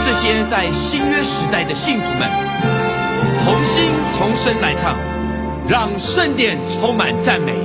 这些在新约时代的信徒们同心同声来唱，让圣殿充满赞美。